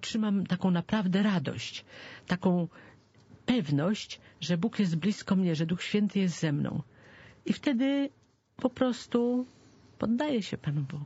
otrzymam taką naprawdę radość, taką pewność, że Bóg jest blisko mnie, że Duch Święty jest ze mną. I wtedy po prostu poddaję się Panu Bogu.